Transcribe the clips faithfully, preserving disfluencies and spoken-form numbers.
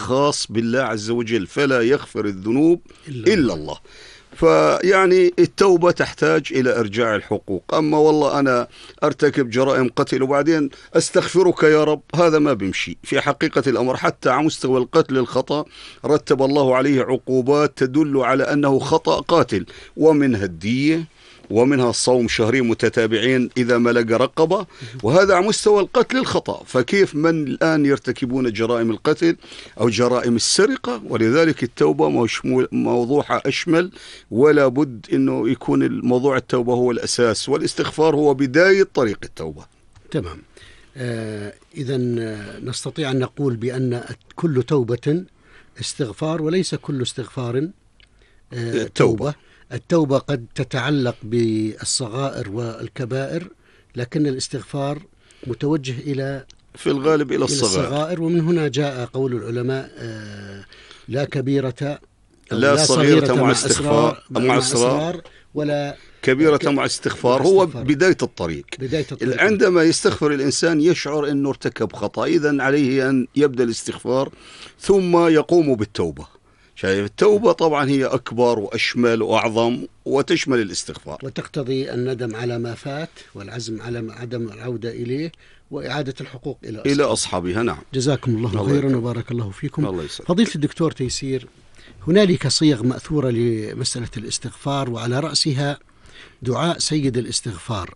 خاص بالله عز وجل، فلا يغفر الذنوب إلا, إلا الله. فيعني التوبة تحتاج إلى إرجاع الحقوق. أما والله أنا أرتكب جرائم قتل وبعدين أستغفرك يا رب، هذا ما بيمشي في حقيقة الأمر. حتى على مستوى القتل الخطأ رتب الله عليه عقوبات تدل على أنه خطأ قاتل، ومنها الدية، ومنها الصوم شهرين متتابعين إذا ما لقى رقبة، وهذا على مستوى القتل الخطأ. فكيف من الآن يرتكبون جرائم القتل أو جرائم السرقة؟ ولذلك التوبة موضوعها أشمل، ولا بد أنه يكون الموضوع التوبة هو الأساس، والاستغفار هو بداية طريق التوبة. تمام. آه إذا نستطيع أن نقول بأن كل توبة استغفار، وليس كل استغفار آه توبة. التوبة قد تتعلق بالصغائر والكبائر، لكن الاستغفار متوجه إلى في الغالب إلى الصغائر, الصغائر. ومن هنا جاء قول العلماء آه لا كبيرة لا, لا صغيرة, صغيرة مع استغفار مع إصرار ولا كبيرة ك... مع استغفار. هو بداية الطريق. بداية الطريق. عندما يستغفر الإنسان يشعر أنه ارتكب خطأ، إذن عليه أن يبدأ الاستغفار ثم يقوم بالتوبة. شايف التوبة طبعا هي أكبر وأشمل وأعظم وتشمل الاستغفار، وتقتضي الندم على ما فات والعزم على عدم العودة إليه وإعادة الحقوق إلى إلى أصحابها. نعم. جزاكم الله, الله خيرا وبارك الله فيكم. الله فضيلة الدكتور تيسير، هنالك صيغ مأثورة لمسألة الاستغفار، وعلى رأسها دعاء سيد الاستغفار.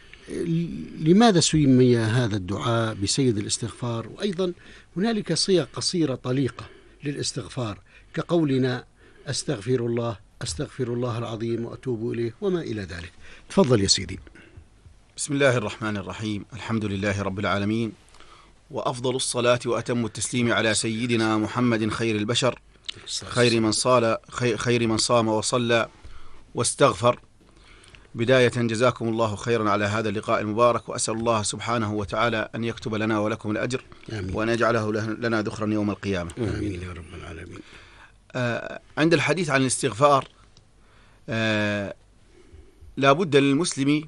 لماذا سمي هذا الدعاء بسيد الاستغفار؟ وأيضا هنالك صيغ قصيرة طليقة للاستغفار كقولنا أستغفر الله أستغفر الله العظيم وأتوب إليه وما إلى ذلك. تفضل يا سيدي. بسم الله الرحمن الرحيم. الحمد لله رب العالمين، وأفضل الصلاة وأتم التسليم على سيدنا محمد خير البشر، خير من صال خير من صام وصلى واستغفر. بداية جزاكم الله خيرا على هذا اللقاء المبارك، وأسأل الله سبحانه وتعالى أن يكتب لنا ولكم الأجر، آمين. وأن يجعله لنا ذخرا يوم القيامة، آمين يا رب العالمين. آه عند الحديث عن الاستغفار آه لا بد للمسلم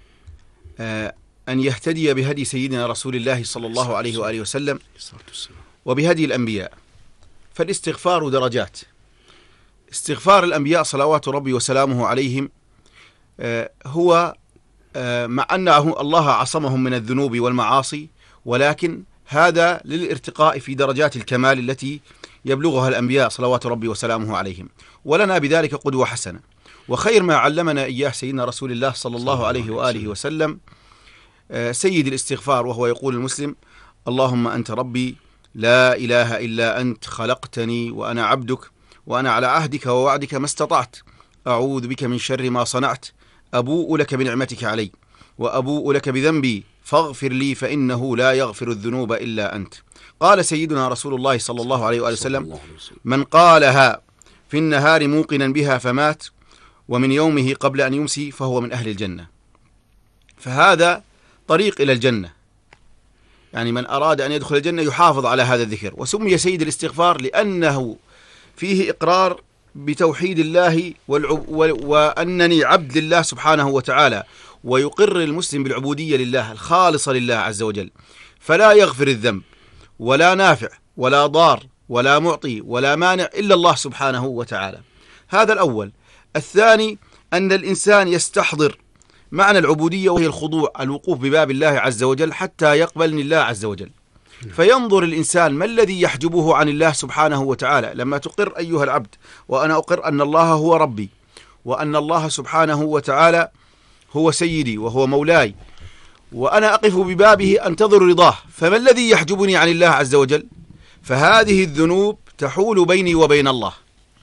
آه أن يهتدي بهدي سيدنا رسول الله صلى الله عليه وآله وسلم وبهدي الأنبياء. فالاستغفار درجات. استغفار الأنبياء صلوات ربي وسلامه عليهم آه هو آه مع أن الله عصمهم من الذنوب والمعاصي، ولكن هذا للارتقاء في درجات الكمال التي يبلغها الأنبياء صلوات ربي وسلامه عليهم، ولنا بذلك قدوة حسنة. وخير ما علمنا إياه سيدنا رسول الله صلى الله عليه وآله وسلم سيد الاستغفار، وهو يقول المسلم: اللهم أنت ربي لا إله إلا أنت، خلقتني وأنا عبدك، وأنا على عهدك ووعدك ما استطعت، أعوذ بك من شر ما صنعت، أبوء لك بنعمتك علي وأبوء لك بذنبي فاغفر لي فإنه لا يغفر الذنوب إلا أنت. قال سيدنا رسول الله صلى الله عليه وآله وسلم: من قالها في النهار موقنا بها فمات ومن يومه قبل أن يمسي فهو من أهل الجنة. فهذا طريق إلى الجنة، يعني من أراد أن يدخل الجنة يحافظ على هذا الذكر. وسمي سيد الاستغفار لأنه فيه إقرار بتوحيد الله وأنني عبد لله سبحانه وتعالى، ويقر المسلم بالعبودية لله الخالصة لله عز وجل، فلا يغفر الذنب ولا نافع ولا ضار ولا معطي ولا مانع إلا الله سبحانه وتعالى. هذا الأول. الثاني أن الإنسان يستحضر معنى العبودية، وهي الخضوع، الوقوف بباب الله عز وجل حتى يقبلني الله عز وجل. فينظر الإنسان ما الذي يحجبه عن الله سبحانه وتعالى. لما تقر أيها العبد وأنا أقر أن الله هو ربي، وأن الله سبحانه وتعالى هو سيدي وهو مولاي، وأنا أقف ببابه أنتظر رضاه، فما الذي يحجبني عن الله عز وجل؟ فهذه الذنوب تحول بيني وبين الله.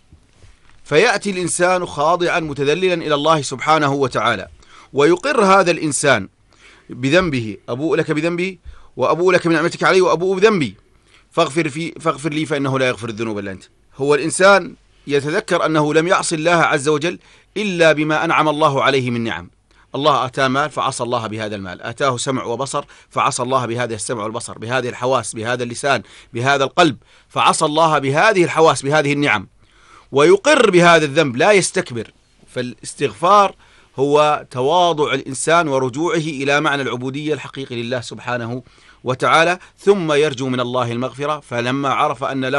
فيأتي الإنسان خاضعا متذللا إلى الله سبحانه وتعالى، ويقر هذا الإنسان بذنبه: أبوء لك بذنبي وأبوء لك بنعمتك علي وأبوء بذنبي فاغفر, في فاغفر لي فإنه لا يغفر الذنوب إلا أنت. هو الإنسان يتذكر أنه لم يعص الله عز وجل إلا بما أنعم الله عليه من نعم. الله آتاه مال فعصى الله بهذا المال، آتاه سمع وبصر فعصى الله بهذا السمع والبصر، بهذه الحواس، بهذا اللسان، بهذا القلب، فعصى الله بهذه الحواس، بهذه النعم، ويقر بهذا الذنب لا يستكبر. فالاستغفار هو تواضع الإنسان ورجوعه إلى معنى العبودية الحقيقي لله سبحانه وتعالى، ثم يرجو من الله المغفرة. فلما عرف أن له